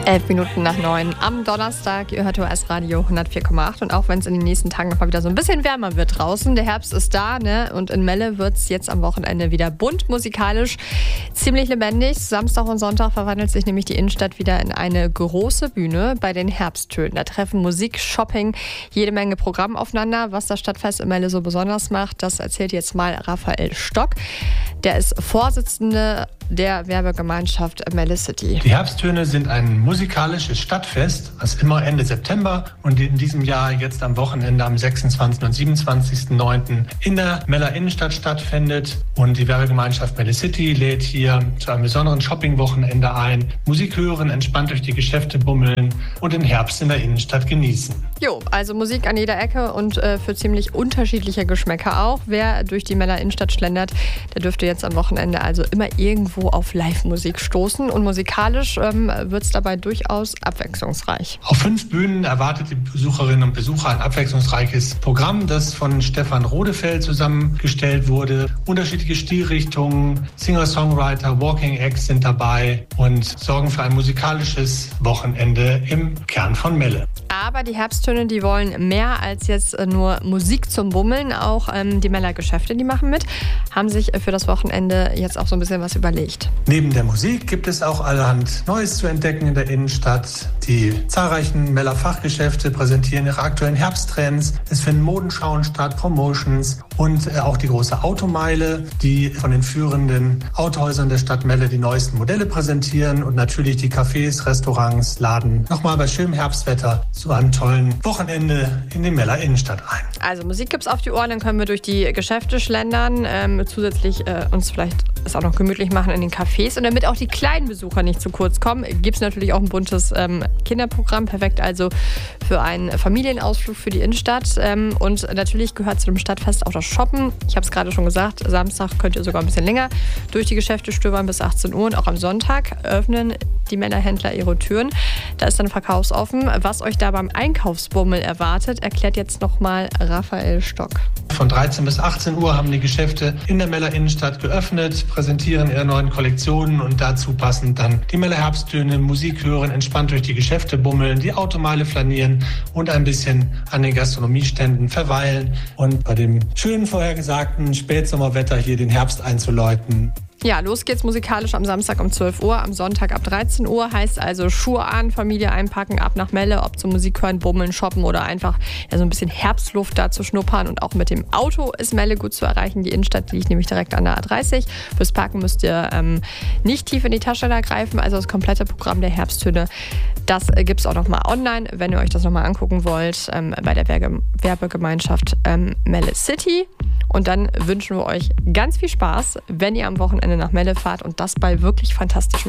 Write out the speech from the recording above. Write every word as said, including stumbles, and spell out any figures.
Elf Minuten nach neun am Donnerstag. Ihr hört O S Radio hundertvier Komma acht. Und auch wenn es in den nächsten Tagen noch mal wieder so ein bisschen wärmer wird draußen, der Herbst ist da, ne? Und in Melle wird es jetzt am Wochenende wieder bunt, musikalisch, ziemlich lebendig. Samstag und Sonntag verwandelt sich nämlich die Innenstadt wieder in eine große Bühne bei den Herbsttönen. Da treffen Musik, Shopping, jede Menge Programm aufeinander. Was das Stadtfest in Melle so besonders macht, das erzählt jetzt mal Raphael Stock. Der ist Vorsitzende der Werbegemeinschaft Melle City. Die Herbsttöne sind ein musikalisches Stadtfest, das immer Ende September und in diesem Jahr jetzt am Wochenende am sechsundzwanzigsten und siebenundzwanzigsten neunten in der Meller Innenstadt stattfindet. Und die Werbegemeinschaft Melle City lädt hier zu einem besonderen Shopping-Wochenende ein. Musik hören, entspannt durch die Geschäfte bummeln und den Herbst in der Innenstadt genießen. Jo, also Musik an jeder Ecke und äh, für ziemlich unterschiedliche Geschmäcker auch. Wer durch die Meller Innenstadt schlendert, der dürfte jetzt am Wochenende also immer irgendwo auf Live-Musik stoßen. Und musikalisch ähm, wird es dabei durchaus abwechslungsreich. Auf fünf Bühnen erwartet die Besucherinnen und Besucher ein abwechslungsreiches Programm, das von Stefan Rodefeld zusammengestellt wurde. Unterschiedliche Stilrichtungen, Singer-Songwriter, Walking Acts sind dabei und sorgen für ein musikalisches Wochenende im Kern von Melle. Aber die Herbsttöne, die wollen mehr als jetzt nur Musik zum Bummeln. Auch ähm, die Meller Geschäfte, die machen mit, haben sich für das Wochenende jetzt auch so ein bisschen was überlegt. Neben der Musik gibt es auch allerhand Neues zu entdecken in der Innenstadt. Die zahlreichen Meller Fachgeschäfte präsentieren ihre aktuellen Herbsttrends. Es finden Modenschauen statt, Promotions und äh, auch die große Automeile, die von den führenden Autohäusern der Stadt Melle die neuesten Modelle präsentieren. Und natürlich die Cafés, Restaurants laden nochmal bei schönem Herbstwetter zu einem tollen Wochenende in die Meller Innenstadt ein. Also Musik gibt's auf die Ohren, dann können wir durch die Geschäfte schlendern, ähm, zusätzlich äh, uns vielleicht es auch noch gemütlich machen in den Cafés. Und damit auch die kleinen Besucher nicht zu kurz kommen, gibt's natürlich auch ein buntes ähm, Kinderprogramm. Perfekt also für einen Familienausflug für die Innenstadt. Ähm, und natürlich gehört zu dem Stadtfest auch das Shoppen. Ich habe es gerade schon gesagt, Samstag könnt ihr sogar ein bisschen länger durch die Geschäfte stöbern bis achtzehn Uhr. Und auch am Sonntag öffnen die Männerhändler ihre Türen. Da ist dann verkaufsoffen. Was euch da beim Einkaufsbummel erwartet, erklärt jetzt nochmal Raphael Stock. Von dreizehn bis achtzehn Uhr haben die Geschäfte in der Meller Innenstadt geöffnet, präsentieren ihre neuen Kollektionen und dazu passend dann die Meller Herbsttöne, Musik hören, entspannt durch die Geschäfte bummeln, die Automeile flanieren und ein bisschen an den Gastronomieständen verweilen und bei dem schönen vorhergesagten Spätsommerwetter hier den Herbst einzuläuten. Ja, los geht's musikalisch am Samstag um zwölf Uhr, am Sonntag ab dreizehn Uhr. Heißt also Schuhe an, Familie einpacken, ab nach Melle, ob zum Musik hören, bummeln, shoppen oder einfach ja, so ein bisschen Herbstluft da zu schnuppern. Und auch mit dem Auto ist Melle gut zu erreichen. Die Innenstadt liegt nämlich direkt an der A dreißig. Fürs Parken müsst ihr ähm, nicht tief in die Tasche da greifen. Also das komplette Programm der Herbsttöne, das äh, gibt's auch nochmal online, wenn ihr euch das nochmal angucken wollt, ähm, bei der Werbe- Werbegemeinschaft ähm, Melle City. Und dann wünschen wir euch ganz viel Spaß, wenn ihr am Wochenende nach Melle fahrt und das bei wirklich fantastischem